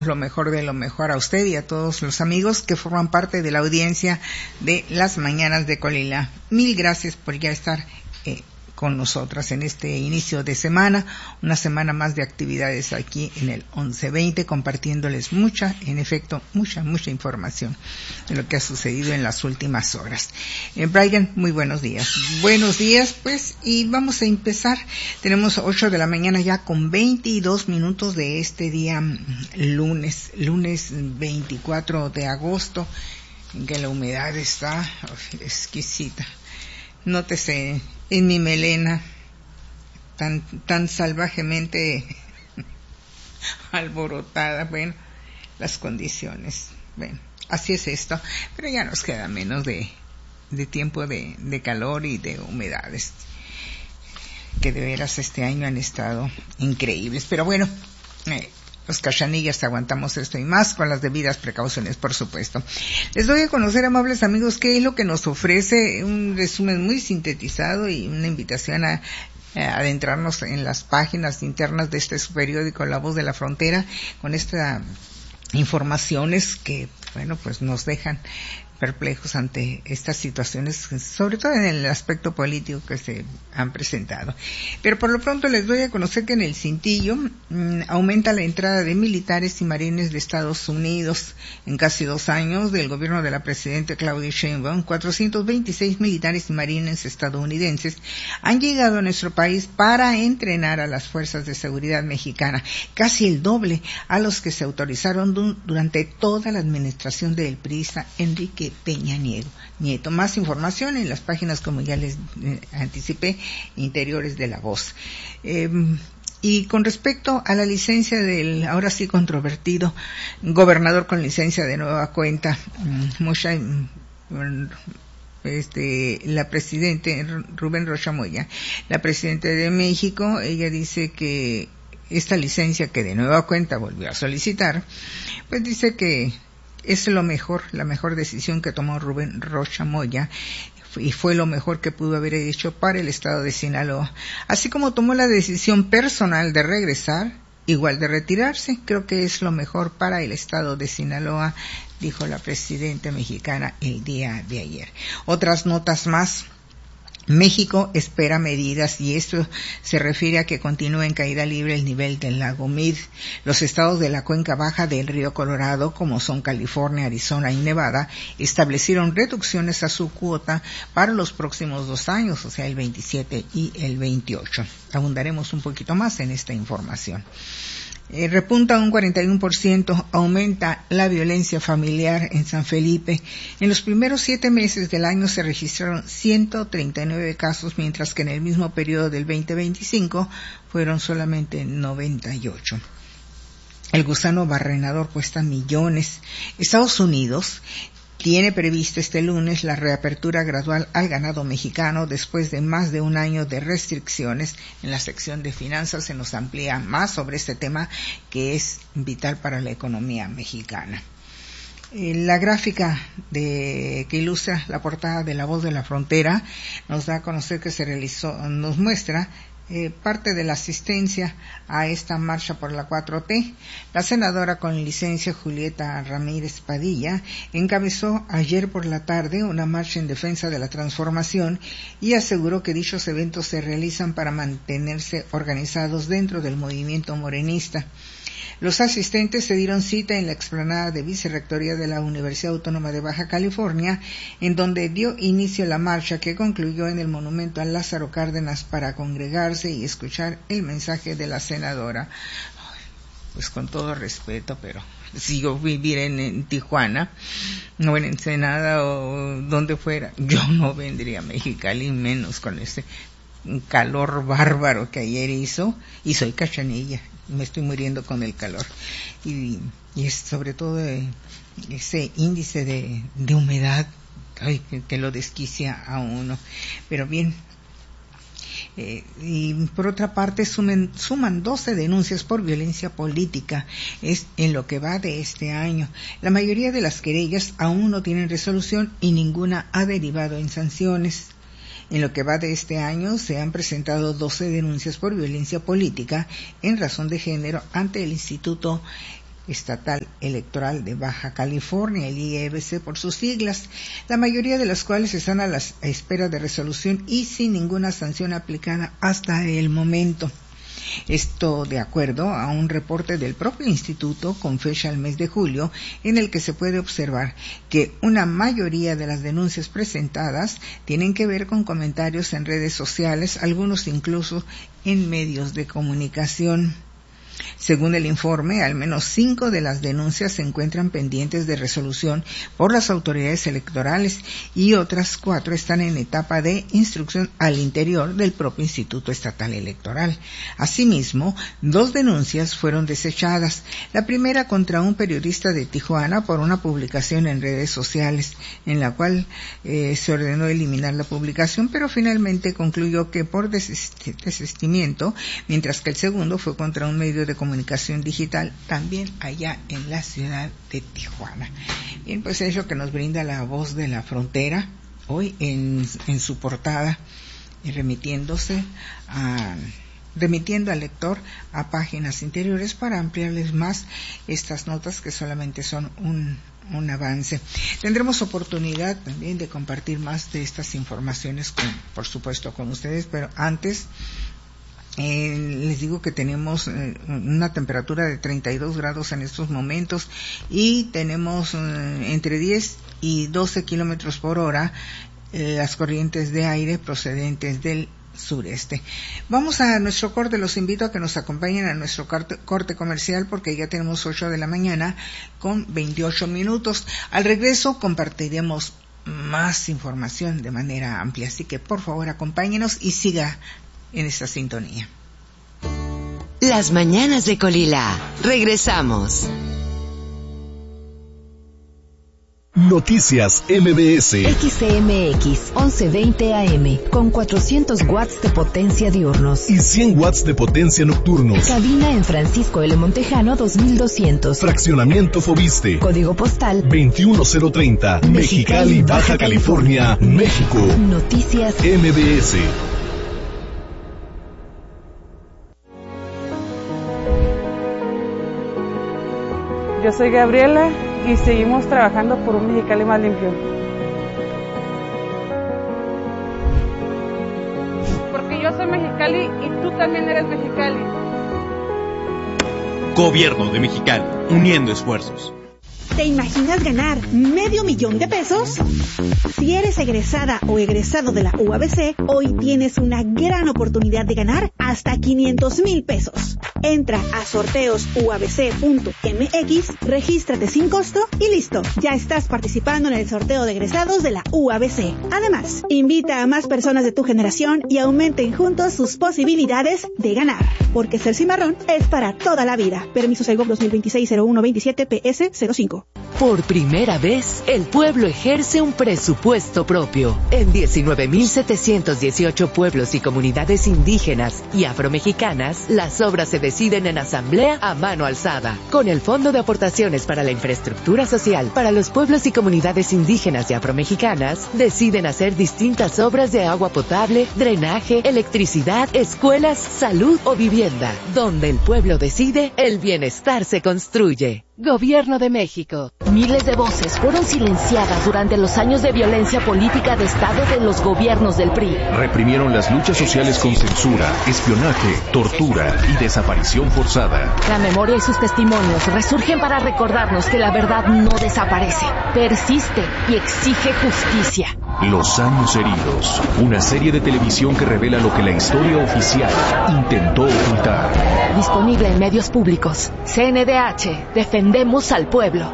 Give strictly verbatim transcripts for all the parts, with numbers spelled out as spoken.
lo mejor de lo mejor a usted y a todos los amigos que forman parte de la audiencia de las mañanas de Colila. Mil gracias por ya estar eh, con nosotras en este inicio de semana, una semana más de actividades aquí en el once veinte, compartiéndoles mucha, en efecto, mucha, mucha información de lo que ha sucedido en las últimas horas. Eh, Brian, muy buenos días. Buenos días, pues, y vamos a empezar. Tenemos ocho de la mañana ya con veintidós minutos de este día lunes, lunes veinticuatro de agosto, en que la humedad está exquisita. Nótese en mi melena tan tan salvajemente alborotada. Bueno, las condiciones, bueno, así es esto, pero ya nos queda menos de de tiempo de, de calor y de humedades, que de veras este año han estado increíbles, pero bueno, eh, los cachanillas aguantamos esto y más con las debidas precauciones, por supuesto. Les doy a conocer, amables amigos, qué es lo que nos ofrece, un resumen muy sintetizado y una invitación a, a adentrarnos en las páginas internas de este su periódico La Voz de la Frontera, con estas informaciones que, bueno, pues nos dejan perplejos ante estas situaciones, sobre todo en el aspecto político que se han presentado. Pero por lo pronto les doy a conocer que en el Cintillo mmm, aumenta la entrada de militares y marines de Estados Unidos. En casi dos años del gobierno de la presidenta Claudia Sheinbaum, cuatrocientos veintiséis militares y marines estadounidenses han llegado a nuestro país para entrenar a las fuerzas de seguridad mexicana, casi el doble a los que se autorizaron du- durante toda la administración del priista Enrique Peña Nieto. Más información en las páginas, como ya les eh, anticipé, interiores de La Voz. Eh, y con respecto a la licencia del ahora sí controvertido gobernador con licencia de nueva cuenta, Musha, este, la presidente Rubén Rocha Moya, la presidenta de México, ella dice que esta licencia que de nueva cuenta volvió a solicitar, pues dice que es lo mejor, la mejor decisión que tomó Rubén Rocha Moya, y fue lo mejor que pudo haber hecho para el estado de Sinaloa. Así como tomó la decisión personal de regresar, igual de retirarse, creo que es lo mejor para el estado de Sinaloa, dijo la presidenta mexicana el día de ayer. Otras notas más. México espera medidas, y esto se refiere a que continúe en caída libre el nivel del lago Mead. Los estados de la cuenca baja del río Colorado, como son California, Arizona y Nevada, establecieron reducciones a su cuota para los próximos dos años, o sea, el veintisiete y el veintiocho. Abundaremos un poquito más en esta información. Eh, repunta un cuarenta y uno por ciento, aumenta la violencia familiar en San Felipe. En los primeros siete meses del año se registraron ciento treinta y nueve casos, mientras que en el mismo periodo del veinte veinticinco fueron solamente noventa y ocho. El gusano barrenador cuesta millones. Estados Unidos tiene previsto este lunes la reapertura gradual al ganado mexicano después de más de un año de restricciones. En la sección de finanzas se nos amplía más sobre este tema que es vital para la economía mexicana. La gráfica de, que ilustra la portada de La Voz de la Frontera nos da a conocer que se realizó, nos muestra Eh, parte de la asistencia a esta marcha por la cuatro T. La senadora con licencia Julieta Ramírez Padilla encabezó ayer por la tarde una marcha en defensa de la transformación y aseguró que dichos eventos se realizan para mantenerse organizados dentro del movimiento morenista. Los asistentes se dieron cita en la explanada de Vicerrectoría de la Universidad Autónoma de Baja California, en donde dio inicio la marcha que concluyó en el monumento a Lázaro Cárdenas para congregarse y escuchar el mensaje de la senadora. Pues con todo respeto, pero si yo viviera en, en Tijuana, no en Ensenada o donde fuera, yo no vendría a Mexicali, menos con ese calor bárbaro que ayer hizo, y soy cachanilla, me estoy muriendo con el calor, y, y es sobre todo eh, ese índice de, de humedad, ay, que, que lo desquicia a uno. Pero bien, Eh, y por otra parte sumen, suman doce denuncias por violencia política es en lo que va de este año. La mayoría de las querellas aún no tienen resolución y ninguna ha derivado en sanciones. En lo que va de este año se han presentado doce denuncias por violencia política en razón de género ante el Instituto Estatal Electoral de Baja California, el I E B C por sus siglas, la mayoría de las cuales están a la espera de resolución y sin ninguna sanción aplicada hasta el momento. Esto de acuerdo a un reporte del propio instituto con fecha el mes de julio, en el que se puede observar que una mayoría de las denuncias presentadas tienen que ver con comentarios en redes sociales, algunos incluso en medios de comunicación. Según el informe, al menos cinco de las denuncias se encuentran pendientes de resolución por las autoridades electorales y otras cuatro están en etapa de instrucción al interior del propio Instituto Estatal Electoral. Asimismo, dos denuncias fueron desechadas. La primera contra un periodista de Tijuana por una publicación en redes sociales, en la cual eh, se ordenó eliminar la publicación, pero finalmente concluyó que por desist- desistimiento, mientras que el segundo fue contra un medio de comunicación digital también allá en la ciudad de Tijuana. Bien, pues es lo que nos brinda La Voz de la Frontera hoy en, en su portada, y remitiéndose a remitiendo al lector a páginas interiores para ampliarles más estas notas que solamente son un un avance. Tendremos oportunidad también de compartir más de estas informaciones con, por supuesto, con ustedes, pero antes Eh, les digo que tenemos eh, una temperatura de treinta y dos grados en estos momentos y tenemos eh, entre diez y doce kilómetros por hora eh, las corrientes de aire procedentes del sureste. Vamos a nuestro corte, los invito a que nos acompañen a nuestro corte, corte comercial porque ya tenemos ocho de la mañana con veintiocho minutos. Al regreso compartiremos más información de manera amplia, así que por favor acompáñenos y siga en esta sintonía. Las mañanas de Colila. Regresamos. Noticias M B S. X C M X once veinte A M con cuatrocientos watts de potencia diurnos y cien watts de potencia nocturnos. Cabina en Francisco L. Montejano dos mil doscientos. Fraccionamiento Fobiste. Código postal veintiuno cero treinta. Mexicali, Baja California, México. Noticias M B S. Yo soy Gabriela y seguimos trabajando por un Mexicali más limpio. Porque yo soy Mexicali y tú también eres Mexicali. Gobierno de Mexicali, uniendo esfuerzos. ¿Te imaginas ganar medio millón de pesos? Si eres egresada o egresado de la U A B C, hoy tienes una gran oportunidad de ganar hasta quinientos mil pesos. Entra a sorteos u a b c punto m x, regístrate sin costo y listo. Ya estás participando en el sorteo de egresados de la U A B C. Además, invita a más personas de tu generación y aumenten juntos sus posibilidades de ganar. Porque ser cimarrón es para toda la vida. Permiso Segov dos mil veintiséis cero uno veintisiete P S cero cinco. Por primera vez, el pueblo ejerce un presupuesto propio. En diecinueve mil setecientos dieciocho pueblos y comunidades indígenas y afromexicanas, las obras se deciden en asamblea a mano alzada. Con el Fondo de Aportaciones para la Infraestructura Social para los pueblos y comunidades indígenas y afromexicanas, deciden hacer distintas obras de agua potable, drenaje, electricidad, escuelas, salud o vivienda. Donde el pueblo decide, el bienestar se construye. Gobierno de México. Miles de voces fueron silenciadas durante los años de violencia política de Estado de los gobiernos del P R I. Reprimieron las luchas sociales con censura, espionaje, tortura y desaparición forzada. La memoria y sus testimonios resurgen para recordarnos que la verdad no desaparece, persiste y exige justicia. Los años heridos, una serie de televisión que revela lo que la historia oficial intentó ocultar. Disponible en medios públicos. C N D H, defendemos al pueblo.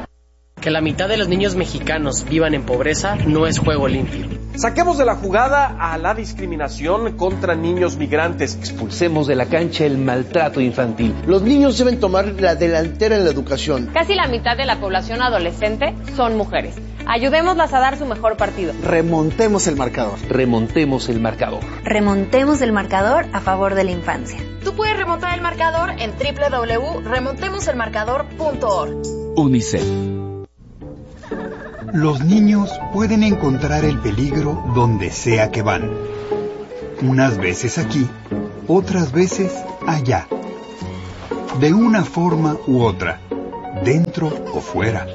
Que la mitad de los niños mexicanos vivan en pobreza no es juego limpio. Saquemos de la jugada a la discriminación contra niños migrantes. Expulsemos de la cancha el maltrato infantil. Los niños deben tomar la delantera en la educación. Casi la mitad de la población adolescente son mujeres. Ayudémoslas a dar su mejor partido. Remontemos el marcador. Remontemos el marcador. Remontemos el marcador a favor de la infancia. Tú puedes remontar el marcador en doble u doble u doble u punto remontemos el marcador punto org. UNICEF. Los niños pueden encontrar el peligro donde sea que van. Unas veces aquí, otras veces allá. De una forma u otra, dentro o fuera.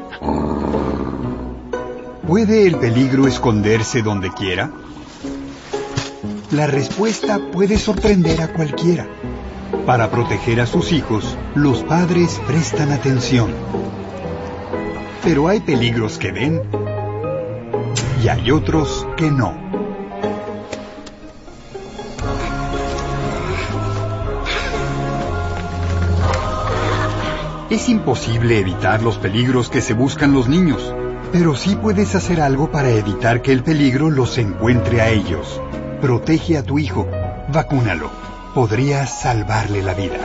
¿Puede el peligro esconderse donde quiera? La respuesta puede sorprender a cualquiera. Para proteger a sus hijos, los padres prestan atención. Pero hay peligros que ven y hay otros que no. Es imposible evitar los peligros que se buscan los niños, pero sí puedes hacer algo para evitar que el peligro los encuentre a ellos. Protege a tu hijo, vacúnalo. Podrías salvarle la vida.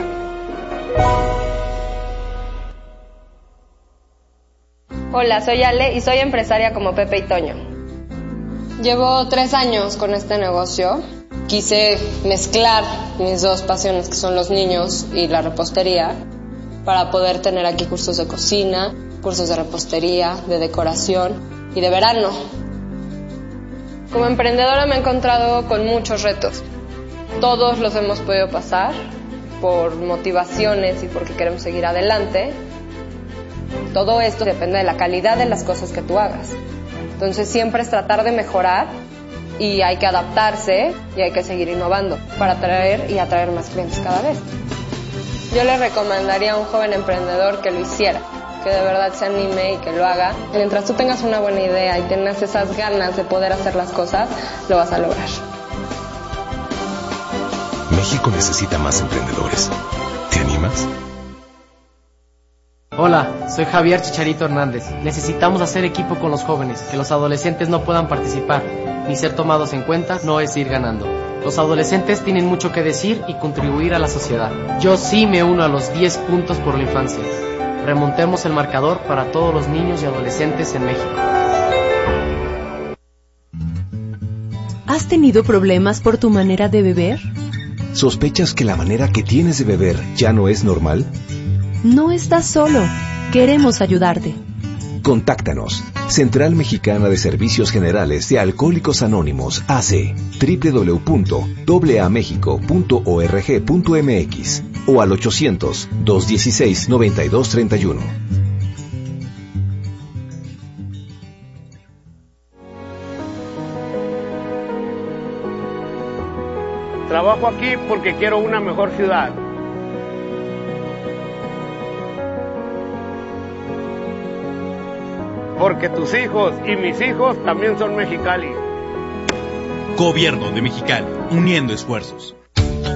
Hola, soy Ale y soy empresaria como Pepe y Toño. Llevo tres años con este negocio. Quise mezclar mis dos pasiones, que son los niños y la repostería, para poder tener aquí cursos de cocina, cursos de repostería, de decoración y de verano. Como emprendedora me he encontrado con muchos retos. Todos los hemos podido pasar por motivaciones y porque queremos seguir adelante. Todo esto depende de la calidad de las cosas que tú hagas. Entonces siempre es tratar de mejorar y hay que adaptarse y hay que seguir innovando para atraer y atraer más clientes cada vez. Yo le recomendaría a un joven emprendedor que lo hiciera, que de verdad se anime y que lo haga. Mientras tú tengas una buena idea y tengas esas ganas de poder hacer las cosas, lo vas a lograr. México necesita más emprendedores. ¿Te animas? Hola, soy Javier Chicharito Hernández. Necesitamos hacer equipo con los jóvenes, que los adolescentes no puedan participar, ni ser tomados en cuenta no es ir ganando. Los adolescentes tienen mucho que decir y contribuir a la sociedad. Yo sí me uno a los diez puntos por la infancia. Remontemos el marcador para todos los niños y adolescentes en México. ¿Has tenido problemas por tu manera de beber? ¿Sospechas que la manera que tienes de beber ya no es normal? No estás solo. Queremos ayudarte. Contáctanos. Central Mexicana de Servicios Generales de Alcohólicos Anónimos, A C, doble u doble u doble u punto a mexico punto org punto m x o al ochocientos, dos dieciséis, noventa y dos treinta y uno. Trabajo aquí porque quiero una mejor ciudad. Porque tus hijos y mis hijos también son Mexicali. Gobierno de Mexicali, uniendo esfuerzos.